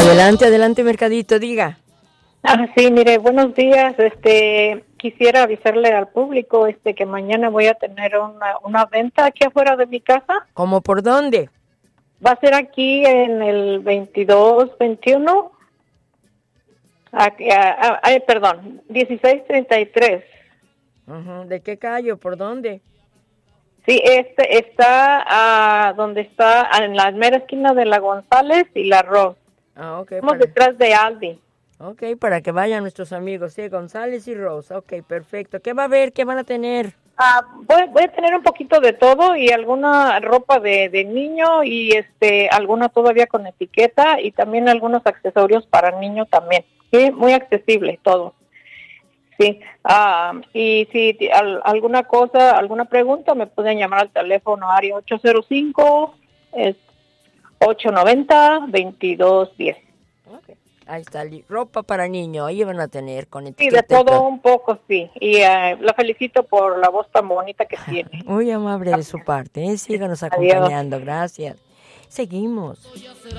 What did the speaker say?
Adelante, adelante, Mercadito, diga. Sí, mire, buenos días. Quisiera avisarle al público que mañana voy a tener una venta aquí afuera de mi casa. ¿Cómo por dónde? Va a ser aquí en el 2221. Perdón, 1633. ¿De qué calle? ¿Por dónde? Sí, está donde está en la mera esquina de la González y la Ross. Ok. Estamos detrás de Aldi. Ok, para que vayan nuestros amigos, sí, González y Rosa. Ok, perfecto. ¿Qué va a haber? ¿Qué van a tener? Voy a tener un poquito de todo y alguna ropa de niño y alguna todavía con etiqueta y también algunos accesorios para niño también. Sí, muy accesible todo. Sí, y si alguna alguna pregunta, me pueden llamar al teléfono área 805 890-2210. Okay. Ahí está, ropa para niños, ahí van a tener con etiqueta. Sí, de todo un poco, sí. Y la felicito por la voz tan bonita que tiene. Muy amable de su parte, síganos acompañando, gracias. Seguimos.